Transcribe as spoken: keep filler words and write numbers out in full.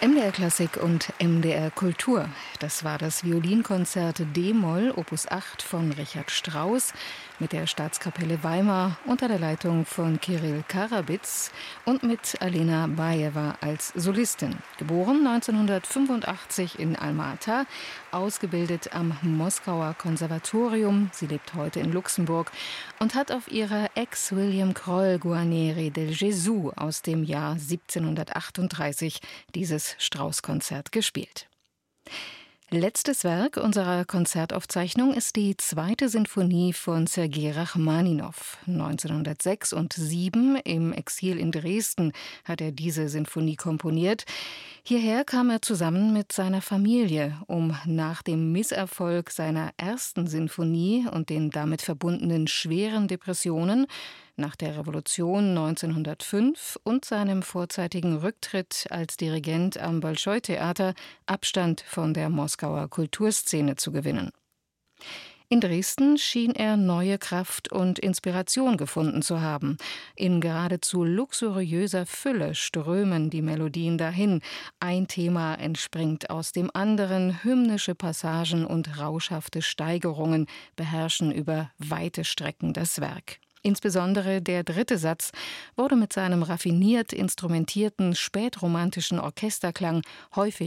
M D R Klassik und M D R Kultur. Das war das Violinkonzert D-Moll Opus acht von Richard Strauss mit der Staatskapelle Weimar unter der Leitung von Kirill Karabits und mit Alena Bajewa als Solistin. Geboren neunzehnhundertfünfundachtzig in Alma-Ata, ausgebildet am Moskauer Konservatorium. Sie lebt heute in Luxemburg und hat auf ihrer Ex William Kroll Guarneri del Gesù aus dem Jahr siebzehnhundertachtunddreißig dieses Strauss-Konzert gespielt. Letztes Werk unserer Konzertaufzeichnung ist die zweite Sinfonie von Sergei Rachmaninow. neunzehnhundertsechs und sieben im Exil in Dresden hat er diese Sinfonie komponiert. Hierher kam er zusammen mit seiner Familie, um nach dem Misserfolg seiner ersten Sinfonie und den damit verbundenen schweren Depressionen nach der Revolution neunzehnhundertfünf und seinem vorzeitigen Rücktritt als Dirigent am Bolschoi-Theater Abstand von der Moskauer Kulturszene zu gewinnen. In Dresden schien er neue Kraft und Inspiration gefunden zu haben. In geradezu luxuriöser Fülle strömen die Melodien dahin. Ein Thema entspringt aus dem anderen, hymnische Passagen und rauschhafte Steigerungen beherrschen über weite Strecken das Werk. Insbesondere der dritte Satz wurde mit seinem raffiniert instrumentierten spätromantischen Orchesterklang häufig